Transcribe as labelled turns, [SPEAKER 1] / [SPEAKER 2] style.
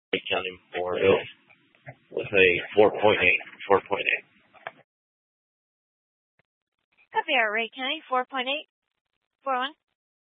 [SPEAKER 1] Lake County Memorial with a 4.8. 4.8.
[SPEAKER 2] Copy our Rake County, 4.8. 4-1.